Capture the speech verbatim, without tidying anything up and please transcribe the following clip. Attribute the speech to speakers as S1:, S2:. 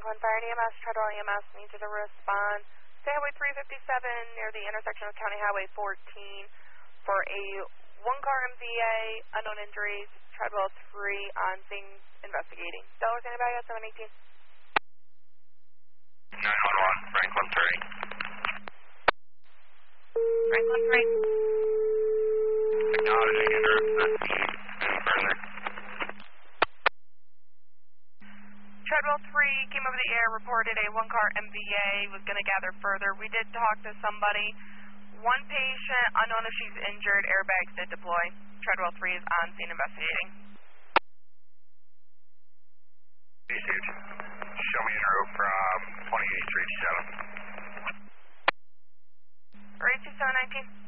S1: one Fire E M S, Treadwell E M S needs you to respond. State Highway three fifty-seven near the intersection of County Highway fourteen for a one-car M V A, unknown injuries, Treadwell three on scene investigating. Delaware County Baggage seven eighteen.
S2: nine one one, Franklin three.
S1: Franklin three.
S2: Acknowledging interruption. Any further?
S1: Treadwell three came over the air, reported a one-car M V A, was going to gather further. We did talk to somebody. One patient, unknown if she's injured, airbags did deploy. Treadwell three is on scene investigating.
S2: Received. Show me en route from twenty-eight three seven.
S1: eight two seven nineteen.